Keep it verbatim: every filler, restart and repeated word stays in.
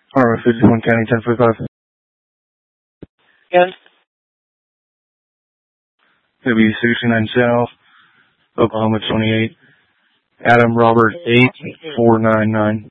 R O fifty-one County ten forty-five. Yes. W sixty-nine South, Oklahoma twenty-eight. Adam Robert eight four nine nine.